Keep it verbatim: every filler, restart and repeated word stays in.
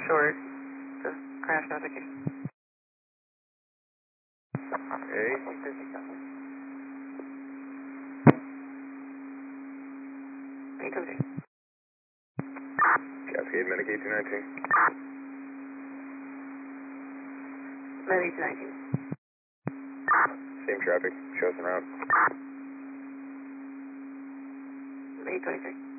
stored. Just crash notification. Hey. eight seventeen. Cascade, Medicaid two nineteen. Medicaid two nineteen. Same traffic, show us around. eight twenty-three.